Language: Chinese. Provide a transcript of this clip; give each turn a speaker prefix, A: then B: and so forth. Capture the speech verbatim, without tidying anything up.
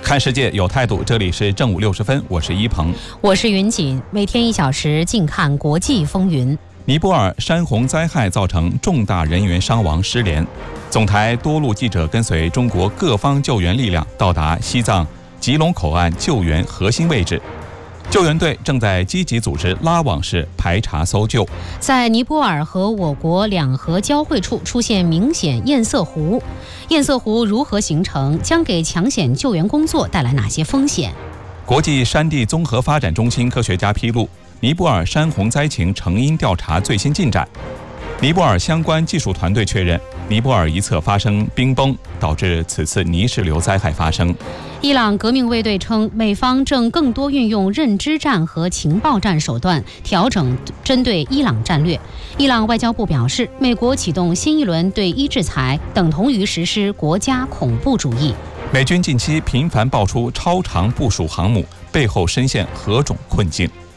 A: 看世界有态度，这里是正午六十分，我是一鹏，
B: 我是云锦，每天一小时，静看国际风云。
A: 尼泊尔山洪灾害造成重大人员伤亡失联，总台多路记者跟随中国各方救援力量到达西藏吉隆口岸救援核心位置。救援队正在积极组织拉网式排查搜救。
B: 在尼泊尔和我国两河交汇处出现明显堰塞湖，堰塞湖如何形成，将给抢险救援工作带来哪些风险？
A: 国际山地综合发展中心科学家披露，尼泊尔山洪灾情成因调查最新进展。尼泊尔相关技术团队确认，尼泊尔一侧发生冰崩，导致此次泥石流灾害发生。
B: 伊朗革命卫队称，美方正更多运用认知战和情报战手段调整针对伊朗战略。伊朗外交部表示，美国启动新一轮对伊制裁，等同于实施国家恐怖主义。
A: 美军近期频繁爆出超长部署航母，背后深陷何种困境？